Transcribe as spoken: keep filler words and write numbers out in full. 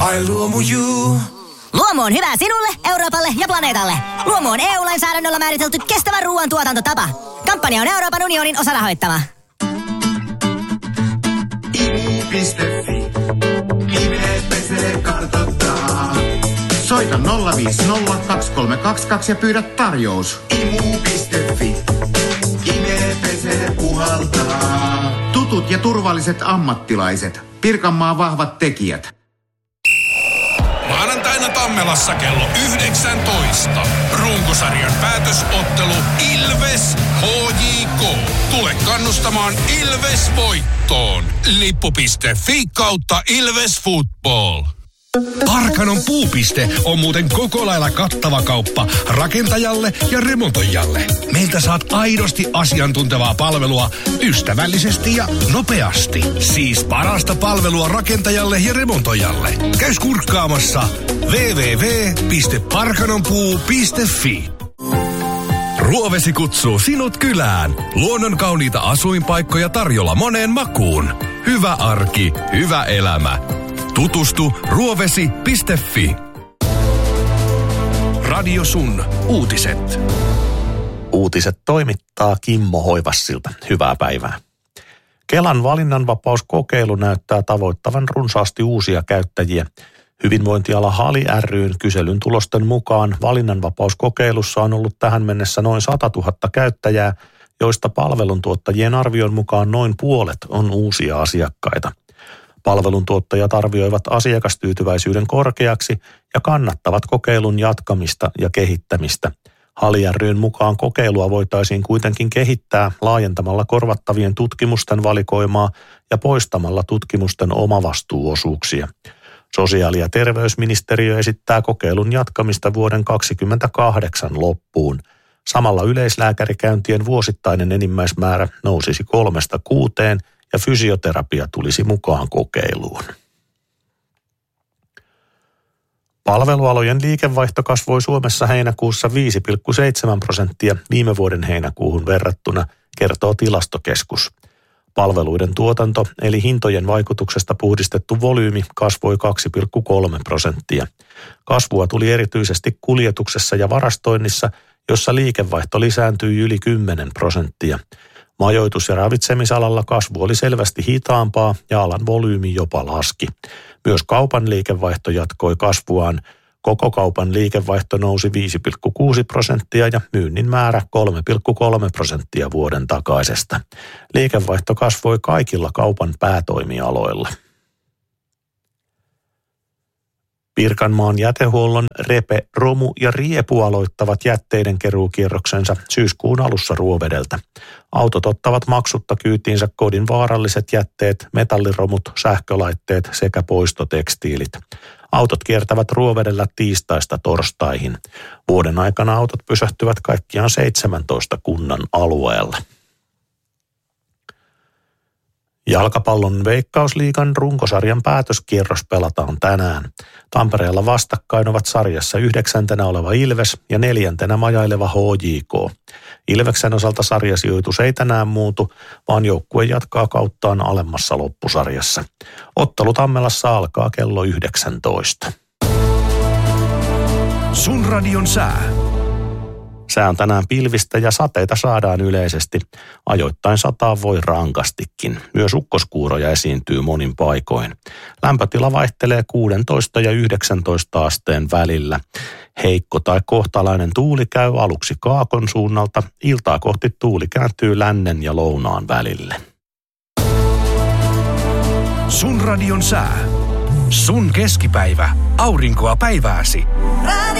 Ai Luomu Juu. Luomu on hyvä sinulle, Euroopalle ja planeetalle. Luomu on E U-lainsäädännöllä määritelty kestävä ruoantuotantotapa. Kampanja on Euroopan unionin osarahoittama. imu piste fi. Imeet pesee kartoittaa. Soita nolla viisi nolla kaksi kolme kaksi kaksi ja pyydä tarjous. imu piste fi. Imeet pesee puhaltaa. Tutut ja turvalliset ammattilaiset. Pirkanmaan vahvat tekijät. Maanantaina Tammelassa kello yhdeksäntoista. Runkosarjan päätösottelu Ilves H J K. Tule kannustamaan Ilves voittoon. Lippu piste fi kautta Ilves Football. Parkanon puupiste on muuten koko lailla kattava kauppa rakentajalle ja remontoijalle. Meiltä saat aidosti asiantuntevaa palvelua ystävällisesti ja nopeasti. Siis parasta palvelua rakentajalle ja remontoijalle. Käy kurkkaamassa double-u double-u double-u piste parkanonpuu piste fi. Ruovesi kutsuu sinut kylään. Luonnon kauniita asuinpaikkoja tarjolla moneen makuun. Hyvä arki, hyvä elämä. Tutustu ruovesi piste fi. Radio Sun uutiset. Uutiset toimittaa Kimmo Hoivassilta. Hyvää päivää. Kelan valinnanvapauskokeilu näyttää tavoittavan runsaasti uusia käyttäjiä. Hyvinvointiala Hali ry:n kyselyn tulosten mukaan valinnanvapauskokeilussa on ollut tähän mennessä noin sata tuhatta käyttäjää, joista palveluntuottajien arvion mukaan noin puolet on uusia asiakkaita. Palveluntuottajat arvioivat asiakastyytyväisyyden korkeaksi ja kannattavat kokeilun jatkamista ja kehittämistä. Hali ry:n mukaan kokeilua voitaisiin kuitenkin kehittää laajentamalla korvattavien tutkimusten valikoimaa ja poistamalla tutkimusten omavastuuosuuksia. Sosiaali- ja terveysministeriö esittää kokeilun jatkamista vuoden kaksikymmentäkahdeksan loppuun. Samalla yleislääkärikäyntien vuosittainen enimmäismäärä nousisi kolmesta kuuteen ja fysioterapia tulisi mukaan kokeiluun. Palvelualojen liikevaihto kasvoi Suomessa heinäkuussa viisi pilkku seitsemän prosenttia viime vuoden heinäkuuhun verrattuna, kertoo Tilastokeskus. Palveluiden tuotanto eli hintojen vaikutuksesta puhdistettu volyymi kasvoi kaksi pilkku kolme prosenttia. Kasvua tuli erityisesti kuljetuksessa ja varastoinnissa, jossa liikevaihto lisääntyi yli kymmenen prosenttia. Majoitus- ja ravitsemisalalla kasvu oli selvästi hitaampaa ja alan volyymi jopa laski. Myös kaupan liikevaihto jatkoi kasvuaan. Koko kaupan liikevaihto nousi viisi pilkku kuusi prosenttia ja myynnin määrä kolme pilkku kolme prosenttia vuoden takaisesta. Liikevaihto kasvoi kaikilla kaupan päätoimialoilla. Pirkanmaan jätehuollon Repe, Romu ja Riepu aloittavat jätteiden keruukierroksensa syyskuun alussa Ruovedeltä. Autot ottavat maksutta kyytiinsä kodin vaaralliset jätteet, metalliromut, sähkölaitteet sekä poistotekstiilit. Autot kiertävät Ruovedellä tiistaista torstaihin. Vuoden aikana autot pysähtyvät kaikkiaan seitsemäntoista kunnan alueella. Jalkapallon Veikkausliigan runkosarjan päätöskierros pelataan tänään. Tampereella vastakkain ovat sarjassa yhdeksäntenä oleva Ilves ja neljäntenä majaileva H J K. Ilveksen osalta sarjasijoitus ei tänään muutu, vaan joukkue jatkaa kauttaan alemmassa loppusarjassa. Ottelu Tammelassa alkaa kello yhdeksäntoista. Sun radion sää. Sää on tänään pilvistä ja sateita saadaan yleisesti. Ajoittain sataa voi rankastikin. Myös ukkoskuuroja esiintyy monin paikoin. Lämpötila vaihtelee kuusitoista ja yhdeksäntoista asteen välillä. Heikko tai kohtalainen tuuli käy aluksi kaakon suunnalta. Iltaa kohti tuuli kääntyy lännen ja lounaan välille. Sun radion sää. Sun keskipäivä. Aurinkoa päivääsi.